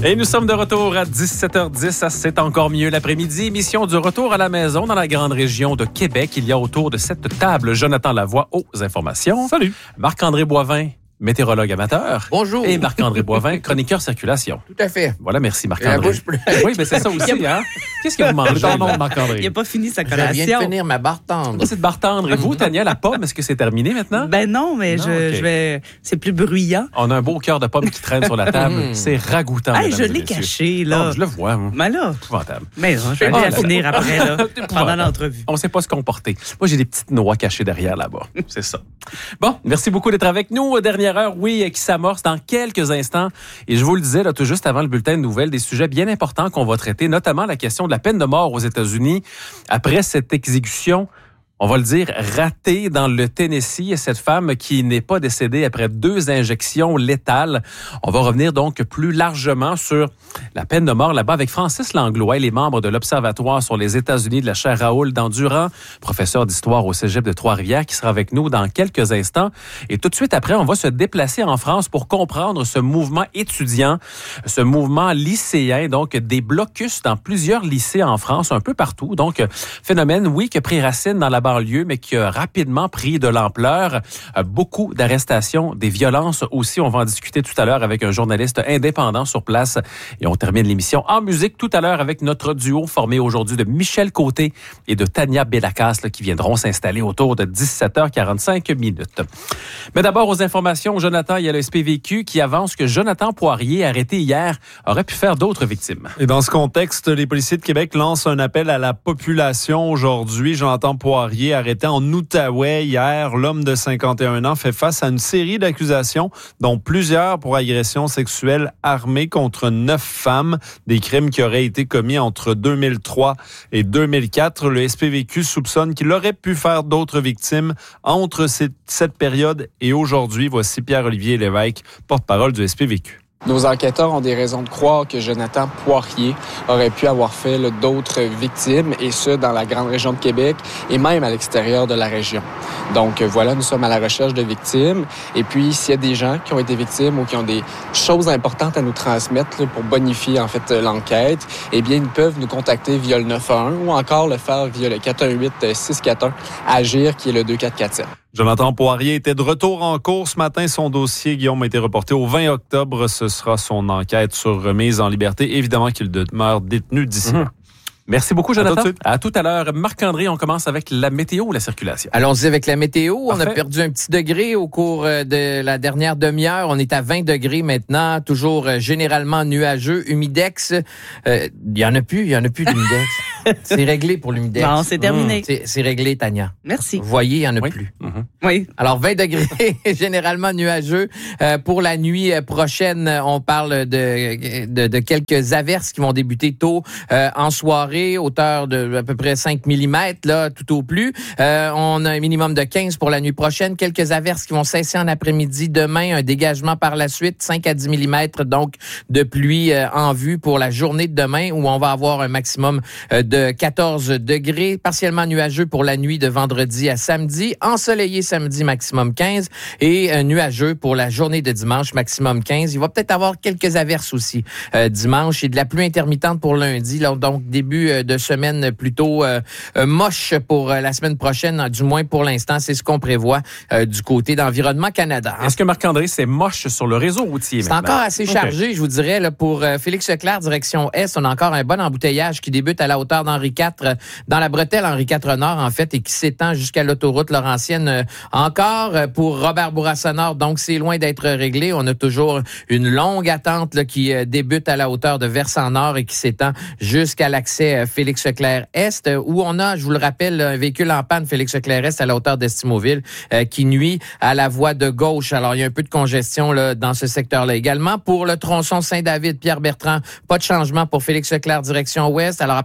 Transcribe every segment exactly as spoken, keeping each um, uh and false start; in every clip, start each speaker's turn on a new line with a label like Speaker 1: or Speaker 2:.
Speaker 1: Et nous sommes de retour à dix-sept heures dix. C'est encore mieux l'après-midi. Émission du retour à la maison dans la grande région de Québec. Il y a autour de cette table Jonathan Lavoie aux informations.
Speaker 2: Salut.
Speaker 1: Marc-André Boivin, météorologue amateur.
Speaker 3: Bonjour.
Speaker 1: Et Marc-André Boivin, chroniqueur circulation.
Speaker 3: Tout à fait.
Speaker 1: Voilà, merci
Speaker 3: La
Speaker 1: Marc-André.
Speaker 3: bouche pleine.
Speaker 1: Oui, mais c'est ça aussi, hein? Qu'est-ce que vous mangez?
Speaker 2: Ton nom,
Speaker 1: là?
Speaker 2: Marc-André.
Speaker 4: Il n'a pas fini sa
Speaker 3: Je
Speaker 4: collation.
Speaker 3: viens de finir ma barre tendre.
Speaker 1: C'est de bartendre. Et vous, Tania, la pomme, est-ce que c'est terminé maintenant?
Speaker 4: Ben non, mais
Speaker 1: Non,
Speaker 4: je,
Speaker 1: ok.
Speaker 4: je vais. C'est plus bruyant.
Speaker 1: On a un beau cœur de pomme qui traîne sur la table. C'est ragoûtant.
Speaker 4: Hey,
Speaker 1: mesdames
Speaker 4: je
Speaker 1: et
Speaker 4: l'ai
Speaker 1: messieurs.
Speaker 4: caché,
Speaker 1: Non,
Speaker 4: là.
Speaker 1: je le vois, moi.
Speaker 4: Mais là,
Speaker 1: Épouvantable.
Speaker 4: mais non, je vais
Speaker 1: Ah,
Speaker 4: aller la
Speaker 1: là.
Speaker 4: finir après, là,
Speaker 1: C'est
Speaker 4: pendant
Speaker 1: épouvantable.
Speaker 4: l'entrevue.
Speaker 1: On ne sait pas se comporter. Moi, j'ai des petites noix cachées derrière là-bas. C'est ça. Bon, merci beaucoup d'être avec nous. Dernière heure, oui, qui s'amorce dans quelques instants. Et je vous le disais, là, tout juste avant le bulletin de nouvelles, des sujets bien importants qu'on va traiter, notamment la question de la peine de mort aux États-Unis après cette exécution, on va le dire, ratée dans le Tennessee. Et cette femme qui n'est pas décédée après deux injections létales. On va revenir donc plus largement sur la peine de mort là-bas avec Francis Langlois, les membres de l'Observatoire sur les États-Unis de la chaire Raoul Dandurand, professeur d'histoire au Cégep de Trois-Rivières, qui sera avec nous dans quelques instants. Et tout de suite après, on va se déplacer en France pour comprendre ce mouvement étudiant, ce mouvement lycéen, donc des blocus dans plusieurs lycées en France, un peu partout. Donc, phénomène, oui, qui a pris racine dans la banlieue, mais qui a rapidement pris de l'ampleur. Euh, beaucoup d'arrestations, des violences aussi. On va en discuter tout à l'heure avec un journaliste indépendant sur place. Et on termine l'émission en musique tout à l'heure avec notre duo formé aujourd'hui de Michel Côté et de Tania Bellacas là, qui viendront s'installer autour de dix-sept heures quarante-cinq minutes. Mais d'abord, aux informations, Jonathan, il y a le S P V Q qui avance que Jonathan Poirier, arrêté hier, aurait pu faire d'autres victimes.
Speaker 2: Et dans ce contexte, les policiers de Québec lancent un appel à la population aujourd'hui. Jonathan Poirier, arrêté en Outaouais hier, l'homme de cinquante et un ans fait face à une série d'accusations, dont plusieurs pour agression sexuelle armée contre neuf femmes, des crimes qui auraient été commis entre deux mille trois et deux mille quatre. Le S P V Q soupçonne qu'il aurait pu faire d'autres victimes entre cette, cette période et aujourd'hui. Voici Pierre-Olivier Lévesque, porte-parole du S P V Q.
Speaker 5: Nos enquêteurs ont des raisons de croire que Jonathan Poirier aurait pu avoir fait là, d'autres victimes, et ce, dans la grande région de Québec et même à l'extérieur de la région. Donc voilà, nous sommes à la recherche de victimes. Et puis, s'il y a des gens qui ont été victimes ou qui ont des choses importantes à nous transmettre là, pour bonifier en fait l'enquête, eh bien, ils peuvent nous contacter via le neuf un un ou encore le faire via le quatre un huit six quatre un Agir, qui est le deux quatre quatre sept.
Speaker 2: Jonathan Poirier était de retour en cours ce matin. Son dossier, Guillaume, a été reporté au vingt octobre. Ce sera son enquête sur remise en liberté. Évidemment qu'il demeure détenu d'ici là.
Speaker 1: Mmh. Merci beaucoup, Jonathan.
Speaker 2: À tout de suite.
Speaker 1: À tout à l'heure. Marc-André, on commence avec la météo ou la circulation?
Speaker 3: Allons-y avec la météo. On
Speaker 1: Parfait.
Speaker 3: a perdu un petit degré au cours de la dernière demi-heure. On est à vingt degrés maintenant, toujours généralement nuageux, humidex. Euh, il y en a plus, il y en a plus d'humidex. C'est réglé pour l'humidex.
Speaker 4: Bon, c'est terminé.
Speaker 3: Mmh. C'est, c'est réglé, Tania.
Speaker 4: Merci.
Speaker 3: Vous voyez, il y en a
Speaker 1: Oui.
Speaker 3: plus.
Speaker 1: Mm-hmm.
Speaker 4: Oui.
Speaker 3: Alors, vingt degrés, généralement nuageux. Euh, pour la nuit prochaine, on parle de, de, de quelques averses qui vont débuter tôt euh, en soirée, hauteur de à peu près cinq millimètres, là, tout au plus. Euh, on a un minimum de quinze pour la nuit prochaine. Quelques averses qui vont cesser en après-midi. Demain, un dégagement par la suite, cinq à dix millimètres, donc, de pluie euh, en vue pour la journée de demain, où on va avoir un maximum euh, de quatorze degrés. Partiellement nuageux pour la nuit de vendredi à samedi. Ensoleillé samedi, maximum quinze. Et euh, nuageux pour la journée de dimanche, maximum quinze. Il va peut-être avoir quelques averses aussi euh, dimanche et de la pluie intermittente pour lundi. Là, donc, début euh, de semaine plutôt euh, euh, moche pour euh, la semaine prochaine. Du moins, pour l'instant, c'est ce qu'on prévoit euh, du côté d'Environnement Canada.
Speaker 1: Est-ce que Marc-André, c'est moche sur le réseau routier
Speaker 3: C'est
Speaker 1: maintenant?
Speaker 3: encore assez chargé, okay. Je vous dirais, là, pour euh, Félix Leclerc, direction Est. On a encore un bon embouteillage qui débute à la hauteur d'Henri quatre, euh, dans la bretelle Henri quatre Nord, en fait, et qui s'étend jusqu'à l'autoroute Laurentienne. Euh, encore euh, pour Robert Bourassa Nord, donc c'est loin d'être réglé. On a toujours une longue attente là, qui euh, débute à la hauteur de Versant Nord et qui s'étend jusqu'à l'accès euh, Félix Leclerc Est, euh, où on a, je vous le rappelle, un véhicule en panne Félix Leclerc Est à la hauteur d'Estimauville euh, qui nuit à la voie de gauche. Alors, il y a un peu de congestion là, dans ce secteur-là également. Pour le tronçon Saint-David, Pierre-Bertrand, pas de changement pour Félix Leclerc direction Ouest. Alors, à partir de Laurent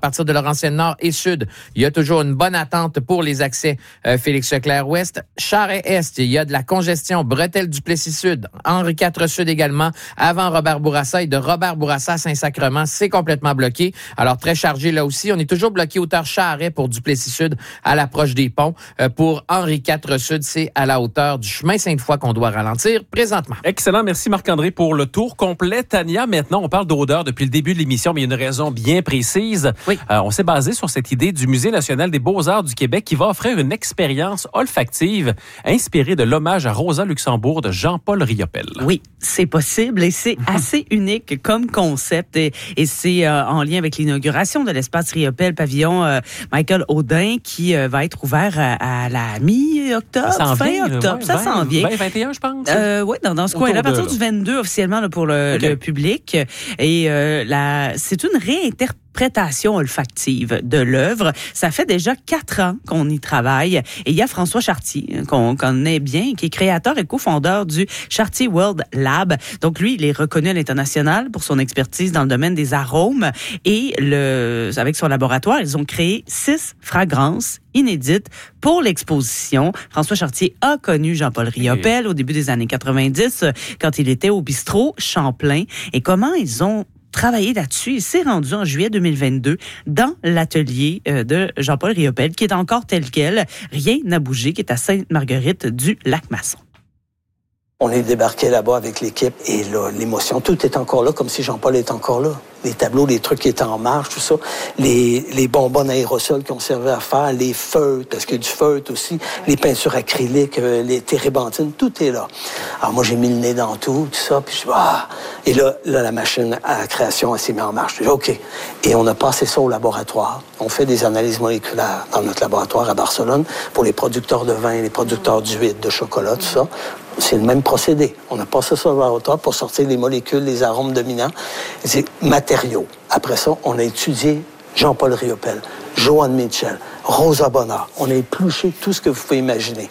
Speaker 3: Laurentienne Nord et Sud, il y a toujours une bonne attente pour les accès euh, Félix-Leclerc-Ouest. Charest-Est, il y a de la congestion. Bretel-Duplessis-Sud, Henri quatre Sud également, avant Robert-Bourassa et de Robert-Bourassa à Saint-Sacrement, c'est complètement bloqué. Alors, très chargé là aussi. On est toujours bloqué hauteur Charest pour Duplessis-Sud à l'approche des ponts. Euh, pour Henri quatre Sud, c'est à la hauteur du chemin Sainte-Foy qu'on doit ralentir présentement.
Speaker 1: Excellent. Merci Marc-André pour le tour complet. Tania, maintenant, on parle d'odeur depuis le début de l'émission, mais il y a une raison bien précise.
Speaker 3: Oui.
Speaker 1: Euh, on s'est basé sur cette idée du Musée national des beaux-arts du Québec qui va offrir une expérience olfactive inspirée de l'hommage à Rosa Luxembourg de Jean-Paul Riopel.
Speaker 4: Oui, c'est possible et c'est assez unique comme concept et, et c'est euh, en lien avec l'inauguration de l'espace Riopel pavillon euh, Michael Audin qui euh, va être ouvert à, à la mi-octobre,
Speaker 1: Ça s'en
Speaker 4: fin
Speaker 1: vient,
Speaker 4: octobre,
Speaker 1: ouais,
Speaker 4: ça
Speaker 1: vingt,
Speaker 4: s'en vient.
Speaker 1: vingt, vingt et un, je pense.
Speaker 4: Euh, oui, dans, dans ce coin-là, à partir
Speaker 1: de,
Speaker 4: du vingt-deux officiellement là, pour le,
Speaker 1: okay.
Speaker 4: le public. Et euh, la, c'est une réinterprétation olfactive de l'œuvre. Ça fait déjà quatre ans qu'on y travaille. Et il y a François Chartier, qu'on connaît bien, qui est créateur et cofondeur du Chartier World Lab. Donc lui, il est reconnu à l'international pour son expertise dans le domaine des arômes. Et le, avec son laboratoire, ils ont créé six fragrances inédites pour l'exposition. François Chartier a connu Jean-Paul Riopel au début des années quatre-vingt-dix, quand il était au bistrot Champlain. Et comment ils ont travaillé là-dessus. Il s'est rendu en juillet deux mille vingt-deux dans l'atelier de Jean-Paul Riopel, qui est encore tel quel. Rien n'a bougé, qui est à Sainte-Marguerite du Lac-Masson.
Speaker 6: On est débarqué là-bas avec l'équipe et là, l'émotion, tout est encore là, comme si Jean-Paul est encore là. Les tableaux, les trucs qui étaient en marche, tout ça. Les, les bonbonnes aérosols qui ont servi à faire, les feutres, parce qu'il y a du feutre aussi, les peintures acryliques, les térébenthines, tout est là. Alors moi, j'ai mis le nez dans tout, tout ça, puis je dis, ah! Et là, là, la machine à création, elle s'est mise en marche. Je dis, OK. Et on a passé ça au laboratoire. On fait des analyses moléculaires dans notre laboratoire à Barcelone pour les producteurs de vin, les producteurs d'huile, de chocolat, tout ça. C'est le même procédé. On a passé ça au laboratoire pour sortir les molécules, les arômes dominants. C'est matériaux. Après ça, on a étudié Jean-Paul Riopel, Joan Mitchell, Rosa Bonheur. On a épluché tout ce que vous pouvez imaginer.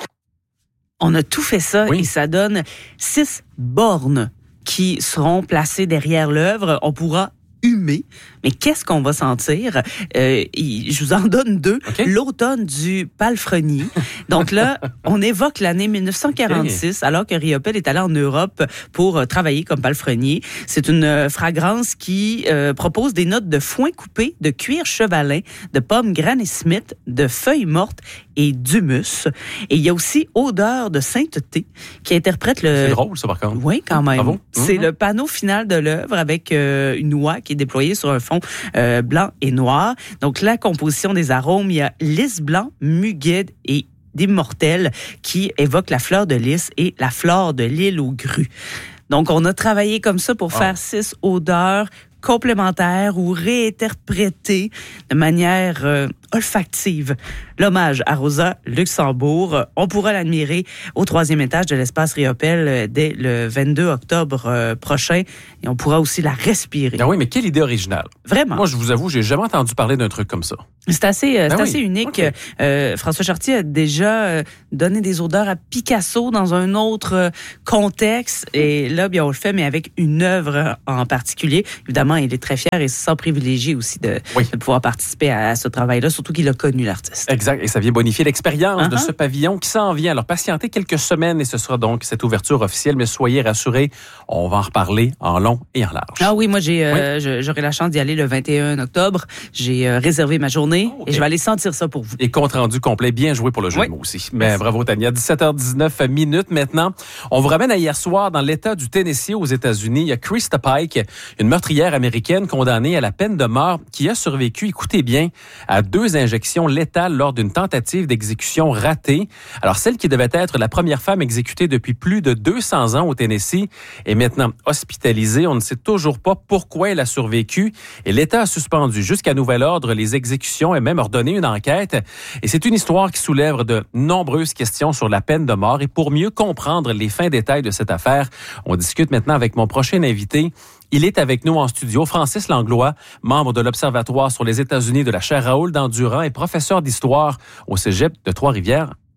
Speaker 4: On a tout fait ça
Speaker 1: oui.
Speaker 4: et ça donne six bornes qui seront placées derrière l'œuvre. On pourra humer. Mais qu'est-ce qu'on va sentir? Euh, je vous en donne deux. Okay. L'automne du palefrenier. Donc là, on évoque l'année dix-neuf cent quarante-six, okay. alors que Riopel est allé en Europe pour travailler comme palefrenier. C'est une fragrance qui euh, propose des notes de foin coupé, de cuir chevalin, de pommes Granny Smith, de feuilles mortes et d'humus. Et il y a aussi Odeur de sainteté qui interprète le...
Speaker 1: C'est drôle, ça, par contre.
Speaker 4: Oui, quand même.
Speaker 1: Bravo.
Speaker 4: C'est
Speaker 1: mm-hmm.
Speaker 4: le panneau final de l'œuvre avec euh, une oie qui est déployée sur un fond euh, blanc et noir. Donc, la composition des arômes, il y a lys blanc, muguet et d'immortel qui évoque la fleur de lys et la fleur de l'île aux grues. Donc, on a travaillé comme ça pour oh. faire six odeurs complémentaires ou réinterprétées de manière euh, olfactive. L'hommage à Rosa Luxembourg, on pourra l'admirer au troisième étage de l'espace Riopel dès le vingt-deux octobre euh, prochain et on pourra aussi la respirer.
Speaker 1: Ah oui, mais quelle idée originale.
Speaker 4: Vraiment.
Speaker 1: Moi, je vous avoue, j'ai jamais entendu parler d'un truc comme ça.
Speaker 4: C'est assez, euh,
Speaker 1: ben
Speaker 4: c'est
Speaker 1: oui.
Speaker 4: assez unique.
Speaker 1: Okay.
Speaker 4: Euh, François Chartier a déjà euh, donné des odeurs à Picasso dans un autre euh, contexte et là, bien, on le fait, mais avec une œuvre en particulier. Évidemment, il est très fier et se sent privilégié aussi de, oui. de pouvoir participer à, à ce travail-là, surtout qu'il a connu l'artiste.
Speaker 1: Exact. Et ça vient bonifier l'expérience uh-huh. de ce pavillon qui s'en vient. Alors, patientez quelques semaines et ce sera donc cette ouverture officielle. Mais soyez rassurés, on va en reparler en long et en large.
Speaker 4: Ah oui, moi, j'ai, euh, oui. j'aurai la chance d'y aller le vingt et un octobre. J'ai euh, réservé ma journée oh, okay. et je vais aller sentir ça pour vous.
Speaker 1: Et compte rendu complet, bien joué pour le jeu
Speaker 4: oui.
Speaker 1: de mots aussi. Mais bravo, Tania. dix-sept heures dix-neuf minutes maintenant. On vous ramène à hier soir dans l'État du Tennessee aux États-Unis. Il y a Krista Pike, une meurtrière américaine condamnée à la peine de mort qui a survécu, écoutez bien, à deux injections létales lors d'une tentative d'exécution ratée. Alors, celle qui devait être la première femme exécutée depuis plus de deux cents ans au Tennessee est maintenant hospitalisée. On ne sait toujours pas pourquoi elle a survécu et l'État a suspendu jusqu'à nouvel ordre les exécutions et même ordonné une enquête. Et c'est une histoire qui soulève de nombreuses questions sur la peine de mort. Et pour mieux comprendre les fins détails de cette affaire, on discute maintenant avec mon prochain invité. Il est avec nous en studio, Francis Langlois, membre de l'Observatoire sur les États-Unis de la chaire Raoul Dandurand et professeur d'histoire au Cégep de Trois-Rivières.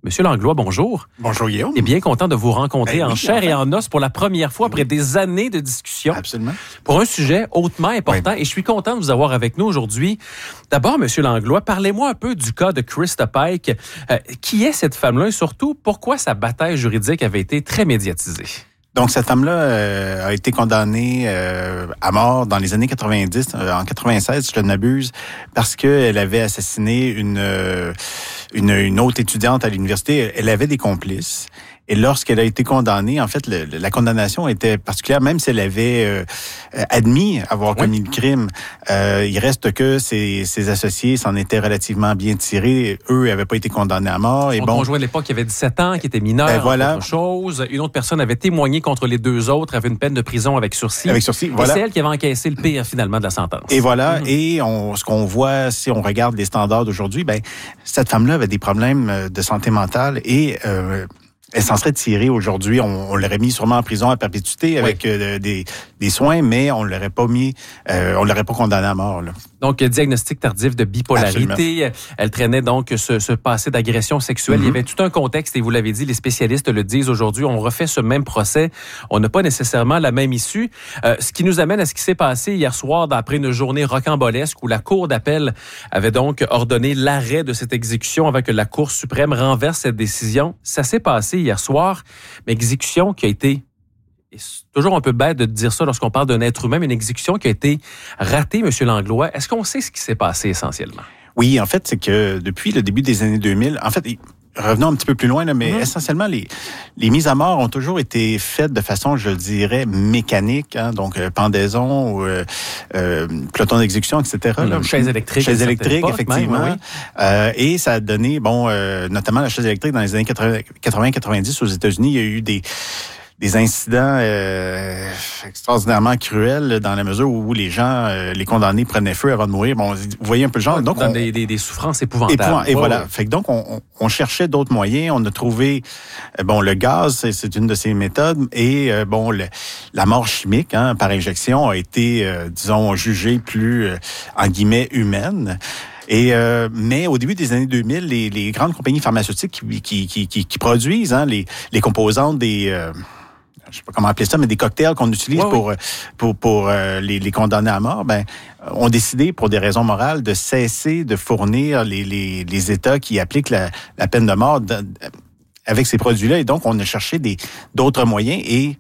Speaker 1: Monsieur Langlois, bonjour.
Speaker 7: Bonjour, Guillaume.
Speaker 1: Et bien content de vous rencontrer
Speaker 7: ben,
Speaker 1: en
Speaker 7: oui,
Speaker 1: chair
Speaker 7: enfin.
Speaker 1: et en os pour la première fois après des années de discussion.
Speaker 7: Absolument.
Speaker 1: Pour un sujet hautement important.
Speaker 7: Oui.
Speaker 1: Et je suis content de vous avoir avec nous aujourd'hui. D'abord, Monsieur Langlois, parlez-moi un peu du cas de Krista Pike. Euh, qui est cette femme-là et surtout, pourquoi sa bataille juridique avait été très médiatisée?
Speaker 7: Donc, cette femme-là euh, a été condamnée euh, à mort dans les années quatre-vingt-dix, euh, en quatre-vingt-seize, si je ne m'abuse, parce qu'elle avait assassiné une, euh, une, une autre étudiante à l'université. Elle avait des complices. Et lorsqu'elle a été condamnée, en fait, le, la condamnation était particulière, même si elle avait euh, admis avoir commis oui. le crime. Euh, il reste que ses, ses associés s'en étaient relativement bien tirés. Eux n'avaient pas été condamnés à mort. Et
Speaker 1: Son
Speaker 7: bon,
Speaker 1: conjoint de l'époque, qui avait dix-sept ans, qui était mineur,
Speaker 7: ben voilà.
Speaker 1: autre chose. Une autre personne avait témoigné contre les deux autres, avait une peine de prison avec sursis.
Speaker 7: Avec sursis, voilà.
Speaker 1: Et c'est elle qui avait encaissé le pire, finalement, de la sentence.
Speaker 7: Et voilà.
Speaker 1: Mm-hmm.
Speaker 7: Et on, ce qu'on voit, si on regarde les standards d'aujourd'hui, ben cette femme-là avait des problèmes de santé mentale et... Euh, elle s'en serait tirée aujourd'hui. On, on l'aurait mis sûrement en prison à perpétuité avec oui. euh, des, des soins, mais on l'aurait pas mis, euh, on l'aurait pas condamné à mort. Là.
Speaker 1: Donc, diagnostic tardif de bipolarité. Absolument. Elle traînait donc ce, ce passé d'agression sexuelle. Mm-hmm. Il y avait tout un contexte et vous l'avez dit, les spécialistes le disent aujourd'hui. On refait ce même procès. On n'a pas nécessairement la même issue. Euh, ce qui nous amène à ce qui s'est passé hier soir après une journée rocambolesque où la Cour d'appel avait donc ordonné l'arrêt de cette exécution avant que la Cour suprême renverse cette décision. Ça s'est passé hier soir, mais exécution qui a été, c'est toujours un peu bête de dire ça lorsqu'on parle d'un être humain, mais une exécution qui a été ratée, M. Langlois. Est-ce qu'on sait ce qui s'est passé essentiellement?
Speaker 7: Oui, en fait, c'est que depuis le début des années deux mille, en fait, revenons un petit peu plus loin, là, mais mmh. essentiellement, les, les mises à mort ont toujours été faites de façon, je dirais, mécanique, hein, donc euh, pendaison, ou, euh, euh, peloton d'exécution, et cetera.
Speaker 1: Mmh.
Speaker 7: Là.
Speaker 1: Chaise électrique.
Speaker 7: Chaise électrique, effectivement.
Speaker 1: Même, oui.
Speaker 7: euh, et ça a donné, bon, euh, notamment la chaise électrique dans les années quatre-vingts quatre-vingt-dix aux États-Unis, il y a eu des... des incidents euh, extraordinairement cruels dans la mesure où les gens, euh, les condamnés prenaient feu avant de mourir. Bon, vous voyez un peu le genre. Donc,
Speaker 1: dans
Speaker 7: on,
Speaker 1: des, des, des souffrances épouvantables.
Speaker 7: Épouvant, et
Speaker 1: ouais,
Speaker 7: voilà.
Speaker 1: Ouais.
Speaker 7: Fait que donc, on, on cherchait d'autres moyens. On a trouvé, euh, bon, le gaz, c'est, c'est une de ces méthodes. Et euh, bon, le, la mort chimique, hein, par injection, a été, euh, disons, jugée plus, euh, en guillemets, humaine. Et euh, mais au début des années deux mille, les, les grandes compagnies pharmaceutiques qui, qui, qui, qui, qui produisent hein, les, les composantes des... Euh, je sais pas comment appeler ça, mais des cocktails qu'on utilise ouais, pour, oui. pour pour euh, les, les condamnés à mort, ben ont décidé pour des raisons morales de cesser de fournir les les, les États qui appliquent la, la peine de mort de, avec ces produits-là. Et donc on a cherché des d'autres moyens et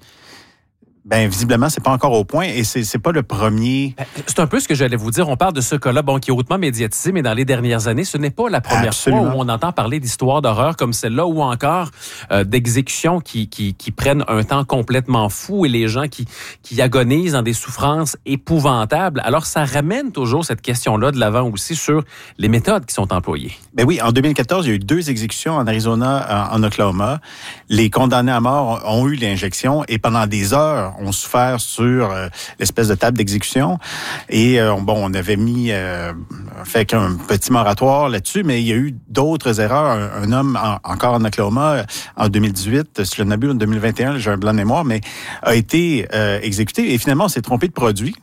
Speaker 7: ben visiblement c'est pas encore au point et c'est c'est pas le premier.
Speaker 1: C'est un peu ce que j'allais vous dire. On parle de ce cas-là, bon, qui est hautement médiatisé, mais dans les dernières années, ce n'est pas la première Absolument. fois où on entend parler d'histoires d'horreur comme celle-là, ou encore euh, d'exécutions qui qui qui prennent un temps complètement fou et les gens qui qui agonisent dans des souffrances épouvantables. Alors ça ramène toujours cette question-là de l'avant aussi sur les méthodes qui sont employées.
Speaker 7: Ben oui, en deux mille quatorze, il y a eu deux exécutions en Arizona, en, en Oklahoma. Les condamnés à mort ont eu l'injection et pendant des heures ont souffert sur euh, l'espèce de table d'exécution. Et euh, bon, on avait mis euh, fait un petit moratoire là-dessus, mais il y a eu d'autres erreurs. Un, un homme, en, encore en Oklahoma, en deux mille dix-huit, si je n'abuse, en deux mille vingt et un, j'ai un blanc de mémoire, mais a été euh, exécuté. Et finalement, on s'est trompé de produit.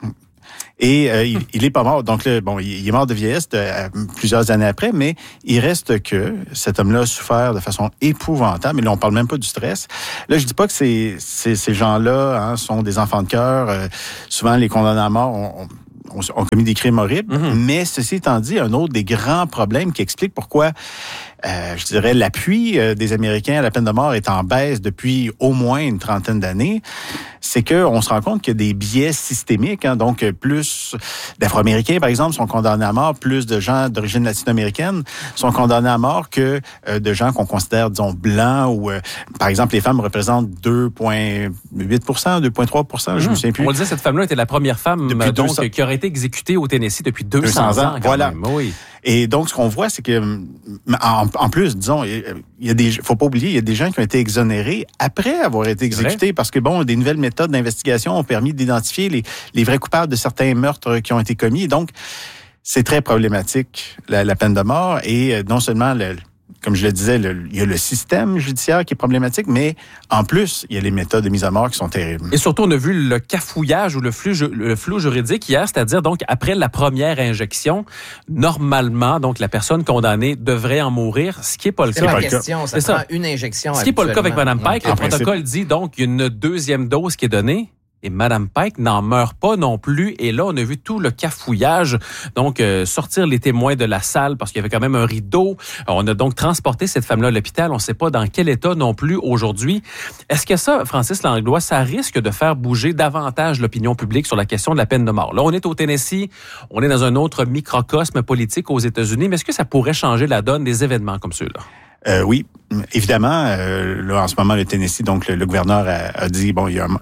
Speaker 7: Et euh, il, il est pas mort. Donc, là, bon, il est mort de vieillesse de, euh, plusieurs années après, mais il reste que cet homme-là a souffert de façon épouvantable. Mais là, on parle même pas du stress. Là, je dis pas que ces, ces, ces gens-là hein, sont des enfants de cœur. Euh, souvent, les condamnés à mort ont, ont, ont commis des crimes horribles. Mm-hmm. Mais ceci étant dit, un autre des grands problèmes qui explique pourquoi Euh, je dirais l'appui euh, des Américains à la peine de mort est en baisse depuis au moins une trentaine d'années, c'est qu'on se rend compte qu'il y a des biais systémiques. Hein, donc, plus d'Afro-Américains, par exemple, sont condamnés à mort, plus de gens d'origine latino-américaine sont condamnés à mort que euh, de gens qu'on considère, disons, blancs ou, euh, par exemple, les femmes représentent deux virgule huit pour cent, deux virgule trois pour cent, je
Speaker 1: mmh.
Speaker 7: me souviens plus.
Speaker 1: On le disait, cette femme-là était la première femme
Speaker 7: depuis
Speaker 1: donc,
Speaker 7: deux cents
Speaker 1: qui aurait été exécutée au Tennessee depuis deux cents ans. Quand
Speaker 7: voilà.
Speaker 1: Même. Oui.
Speaker 7: Et donc, ce qu'on voit, c'est que, en, en plus, disons, il y a des, faut pas oublier, il y a des gens qui ont été exonérés après avoir été exécutés parce que, bon, des nouvelles méthodes d'investigation ont permis d'identifier les, les vrais coupables de certains meurtres qui ont été commis. Donc, c'est très problématique, la, la peine de mort. Et non seulement le, comme je le disais, le, il y a le système judiciaire qui est problématique, mais en plus, il y a les méthodes de mise à mort qui sont terribles.
Speaker 1: Et surtout, on a vu le cafouillage ou le flou, le flou juridique hier, c'est-à-dire donc après la première injection, normalement, donc la personne condamnée devrait en mourir, ce qui n'est pas le
Speaker 3: C'est
Speaker 1: cas.
Speaker 3: la question, ça
Speaker 1: C'est
Speaker 3: prend
Speaker 1: ça.
Speaker 3: une injection.
Speaker 1: Ce qui n'est pas le cas avec Mme Pike.
Speaker 7: En
Speaker 1: Le
Speaker 7: principe.
Speaker 1: protocole dit donc qu'il y a une deuxième dose qui est donnée. Et Mme Pike n'en meurt pas non plus. Et là, on a vu tout le cafouillage. Donc, euh, sortir les témoins de la salle parce qu'il y avait quand même un rideau. On a donc transporté cette femme-là à l'hôpital. On ne sait pas dans quel état non plus aujourd'hui. Est-ce que ça, Francis Langlois, ça risque de faire bouger davantage l'opinion publique sur la question de la peine de mort? Là, on est au Tennessee. On est dans un autre microcosme politique aux États-Unis. Mais est-ce que ça pourrait changer la donne des événements comme ceux-là?
Speaker 7: Euh, oui, évidemment. Euh, là, en ce moment, le Tennessee, donc le, le gouverneur a, a dit, bon, il y a un,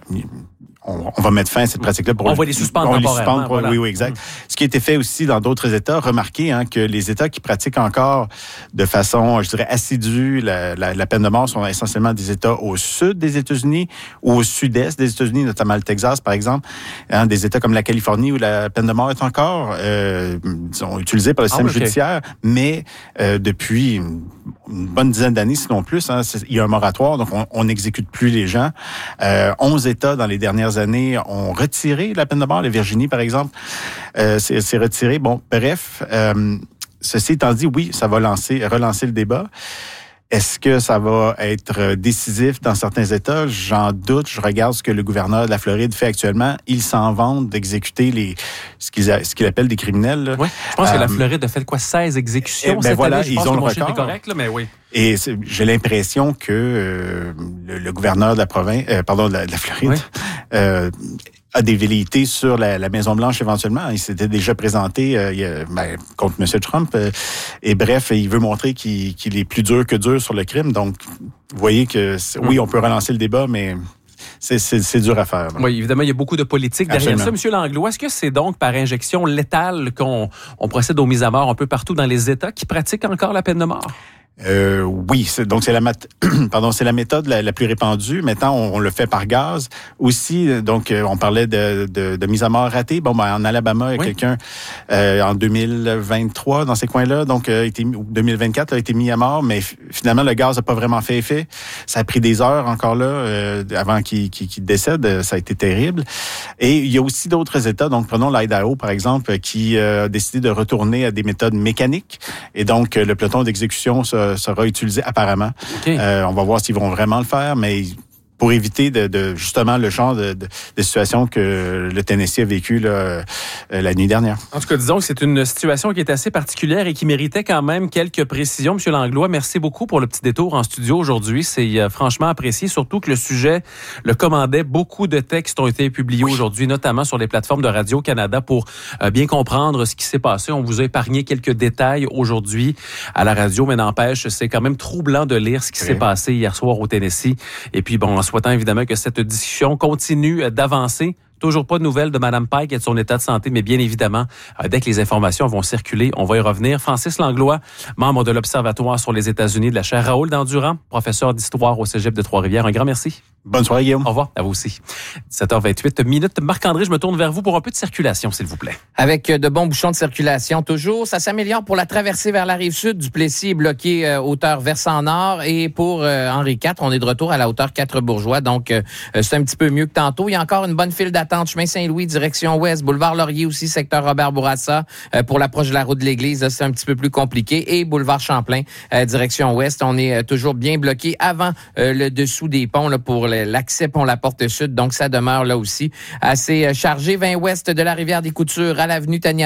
Speaker 7: On, on va mettre fin à cette pratique-là. Pour
Speaker 1: on va les suspendre
Speaker 7: on
Speaker 1: temporairement.
Speaker 7: Les suspendre pour,
Speaker 1: voilà.
Speaker 7: Oui, oui, exact. Mmh. Ce qui a été fait aussi dans d'autres États, remarquez hein, que les États qui pratiquent encore de façon, je dirais, assidue la, la, la peine de mort sont essentiellement des États au sud des États-Unis ou au sud-est des États-Unis, notamment le Texas, par exemple. Hein, des États comme la Californie où la peine de mort est encore euh, disons, utilisée par le système ah, okay. judiciaire, mais euh, depuis une bonne dizaine d'années, sinon plus, hein, il y a un moratoire, donc on n'exécute plus les gens. Euh, onze États dans les dernières années ont retiré la peine de mort. La Virginie, par exemple, euh, c'est, c'est retiré. Bon, bref, euh, ceci étant dit, oui, ça va lancer, relancer le débat. Est-ce que ça va être décisif dans certains États? J'en doute. Je regarde ce que le gouverneur de la Floride fait actuellement. Il s'en vante d'exécuter les ce qu'il, ce qu'il appelle des criminels.
Speaker 1: Oui, je pense euh, que la Floride a fait quoi? seize exécutions
Speaker 7: ben
Speaker 1: cette
Speaker 7: voilà,
Speaker 1: année. Je
Speaker 7: ils
Speaker 1: pense
Speaker 7: ont
Speaker 1: que
Speaker 7: le
Speaker 1: mon
Speaker 7: record.
Speaker 1: chiffre est correct, là, mais oui.
Speaker 7: Et j'ai l'impression que euh, le, le gouverneur de la province, euh, pardon, de la, de la Floride, oui. euh, a des velléités sur la, la Maison-Blanche éventuellement. Il s'était déjà présenté euh, il a, ben, contre M. Trump. Euh, et bref, il veut montrer qu'il, qu'il est plus dur que dur sur le crime. Donc, vous voyez que, oui, on peut relancer le débat, mais... C'est, c'est, c'est dur à faire. Là.
Speaker 1: Oui, évidemment, il y a beaucoup de politique derrière
Speaker 7: Absolument.
Speaker 1: ça. Monsieur Langlois, est-ce que c'est donc par injection létale qu'on on procède aux mises à mort un peu partout dans les États qui pratiquent encore la peine de mort?
Speaker 7: Euh, oui, c'est, donc c'est la mat- pardon, c'est la méthode la, la plus répandue. Maintenant, on, on le fait par gaz. Aussi, donc on parlait de, de, de mise à mort ratée. Bon, ben en Alabama, il y a oui. quelqu'un euh, en deux mille vingt-trois dans ces coins-là, donc euh, été, deux mille vingt-quatre, a été mis à mort, mais f- finalement le gaz n'a pas vraiment fait effet. Ça a pris des heures encore là euh, avant qu'il, qu'il, qu'il décède. Ça a été terrible. Et il y a aussi d'autres États. Donc prenons l'Idaho par exemple, qui euh, a décidé de retourner à des méthodes mécaniques. Et donc le peloton d'exécution ça, sera utilisé apparemment. Okay. Euh, on va voir s'ils vont vraiment le faire, mais pour éviter de, de justement le genre de, de, de situation que le Tennessee a vécu là, euh, la nuit dernière.
Speaker 1: En tout cas, disons que c'est une situation qui est assez particulière et qui méritait quand même quelques précisions. Monsieur Langlois, merci beaucoup pour le petit détour en studio aujourd'hui. C'est euh, franchement apprécié, surtout que le sujet le commandait. Beaucoup de textes ont été publiés oui. aujourd'hui, notamment sur les plateformes de Radio-Canada pour euh, bien comprendre ce qui s'est passé. On vous a épargné quelques détails aujourd'hui à la radio, mais n'empêche, c'est quand même troublant de lire ce qui oui. s'est passé hier soir au Tennessee. Et puis, bon, en souhaitant évidemment que cette discussion continue d'avancer. Toujours pas de nouvelles de Mme Pike et de son état de santé, mais bien évidemment, dès que les informations vont circuler, on va y revenir. Francis Langlois, membre de l'Observatoire sur les États-Unis de la chaire Raoul Dandurand, professeur d'histoire au Cégep de Trois-Rivières. Un grand merci.
Speaker 7: Bonne soirée, Guillaume.
Speaker 1: Au revoir, à vous aussi. dix-sept heures vingt-huit minutes. Marc-André, je me tourne vers vous pour un peu de circulation, s'il vous plaît.
Speaker 3: Avec de bons bouchons de circulation, toujours. Ça s'améliore pour la traversée vers la rive sud. Duplessis est bloqué euh, hauteur versant nord. Et pour euh, Henri quatre, on est de retour à la hauteur quatre-Bourgeois. Donc, euh, c'est un petit peu mieux que tantôt. Il y a encore une bonne file d'attente. Chemin Saint-Louis, direction ouest. Boulevard Laurier aussi, secteur Robert Bourassa. Euh, pour l'approche de la route de l'église, là, c'est un petit peu plus compliqué. Et Boulevard Champlain, euh, direction ouest. On est euh, toujours bien bloqué avant euh, le dessous des ponts là, pour l'accès pont la porte sud. Donc, ça demeure là aussi assez chargé. vingt ouest de la rivière des Coutures à l'avenue Tania